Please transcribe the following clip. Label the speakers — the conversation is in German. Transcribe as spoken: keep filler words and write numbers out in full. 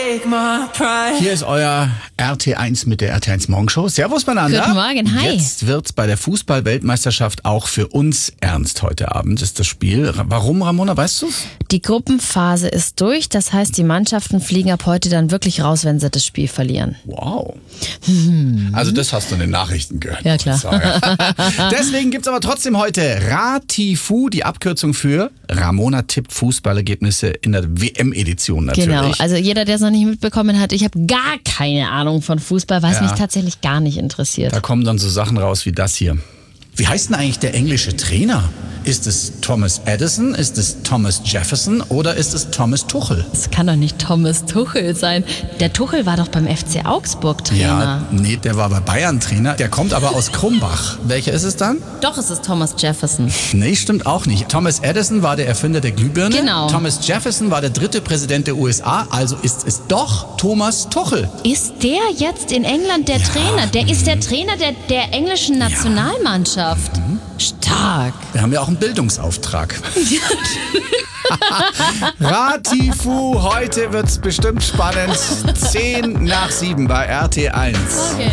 Speaker 1: Hier ist euer R T eins mit der R T eins Morgenshow. Servus miteinander.
Speaker 2: Guten Morgen, hi.
Speaker 1: Jetzt wird's bei der Fußball-Weltmeisterschaft auch für uns ernst. Heute Abend ist das Spiel. Warum, Ramona, weißt du's?
Speaker 2: Die Gruppenphase ist durch, das heißt, die Mannschaften fliegen ab heute dann wirklich raus, wenn sie das Spiel verlieren.
Speaker 1: Wow. Also das hast du in den Nachrichten gehört.
Speaker 2: Ja, klar.
Speaker 1: So, ja. Deswegen gibt's aber trotzdem heute Ratifu, die Abkürzung für Ramona tippt Fußballergebnisse in der W M-Edition natürlich.
Speaker 2: Genau, also jeder, der es noch nicht mitbekommen hat, ich habe gar keine Ahnung von Fußball, weil es
Speaker 1: Ja.
Speaker 2: mich tatsächlich gar nicht interessiert.
Speaker 1: Da kommen dann so Sachen raus wie das hier. Wie heißt denn eigentlich der englische Trainer? Ist es Thomas Edison, ist es Thomas Jefferson oder ist es Thomas Tuchel?
Speaker 2: Es kann doch nicht Thomas Tuchel sein. Der Tuchel war doch beim F C Augsburg Trainer.
Speaker 1: Ja, nee, der war bei Bayern Trainer. Der kommt aber aus Krumbach. Welcher ist es dann?
Speaker 2: Doch, es ist Thomas Jefferson.
Speaker 1: Nee, stimmt auch nicht. Thomas Edison war der Erfinder der Glühbirne.
Speaker 2: Genau.
Speaker 1: Thomas Jefferson war der dritte Präsident der U S A. Also ist es doch Thomas Tuchel.
Speaker 2: Ist der jetzt in England der
Speaker 1: Ja.
Speaker 2: Trainer? Der ist der Trainer der, der englischen Nationalmannschaft. Stark.
Speaker 1: Wir haben ja auch einen Bildungsauftrag. Ratifu, heute wird's bestimmt spannend. Zehn nach sieben bei R T eins.
Speaker 2: Okay.